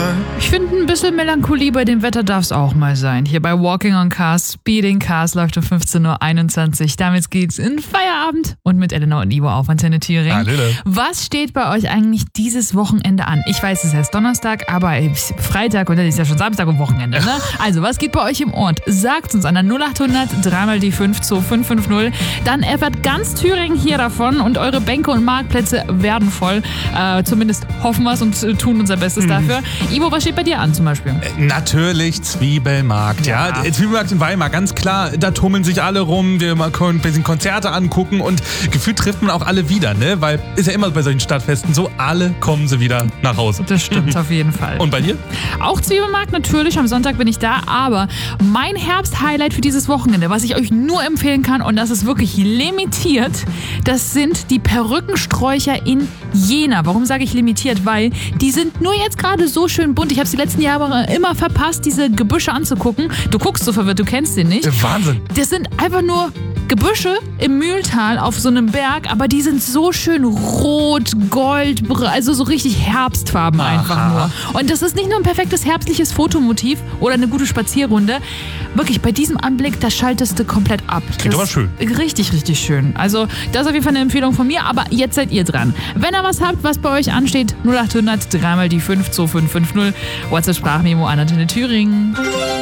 Ich finde, ein bisschen Melancholie bei dem Wetter darf es auch mal sein. Hier bei Walking on Cars, Speeding Cars läuft um 15.21 Uhr. Damit geht's in Feierabend und mit Elena und Ivo auf Antenne Thüringen. Hallöle. Was steht bei euch eigentlich dieses Wochenende an? Ich weiß, es ist erst Donnerstag, aber Freitag und dann ist ja schon Samstag und Wochenende, ne? Also, was geht bei euch im Ort? Sagt uns an der 0800 3 die 5 2550. Dann erfährt ganz Thüringen hier davon und eure Bänke und Marktplätze werden voll. Zumindest hoffen wir es und tun unser Bestes dafür. Ivo, was steht bei dir an zum Beispiel? Natürlich Zwiebelmarkt, ja. Zwiebelmarkt in Weimar, ganz klar. Da tummeln sich alle rum, wir können ein bisschen Konzerte angucken und gefühlt trifft man auch alle wieder, ne? Weil ist ja immer bei solchen Stadtfesten so, alle kommen sie wieder nach Hause. Das stimmt auf jeden Fall. Und bei dir? Auch Zwiebelmarkt natürlich, am Sonntag bin ich da, aber mein Herbst-Highlight für dieses Wochenende, was ich euch nur empfehlen kann und das ist wirklich limitiert, das sind die Perückensträucher in Jena. Warum sage ich limitiert? Weil die sind nur jetzt gerade so schön bunt. Ich habe es die letzten Jahre immer verpasst, diese Gebüsche anzugucken. Du guckst so verwirrt, du kennst den nicht. Wahnsinn. Das sind einfach nur Gebüsche im Mühltal auf so einem Berg, aber die sind so schön rot, gold, also so richtig Herbstfarben einfach nur. Und das ist nicht nur ein perfektes herbstliches Fotomotiv oder eine gute Spazierrunde. Wirklich, bei diesem Anblick, da schaltest du komplett ab. Klingt aber schön. Richtig, richtig schön. Also, das ist auf jeden Fall eine Empfehlung von mir, aber jetzt seid ihr dran. Wenn ihr was habt, was bei euch ansteht, 0800 3 die 5 2550, WhatsApp-Sprachmemo an Antenne Thüringen.